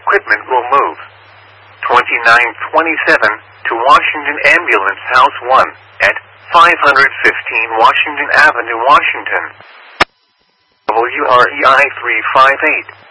equipment will move. 2927 to Washington Ambulance House 1 at 515 Washington Avenue, Washington. WREI 358.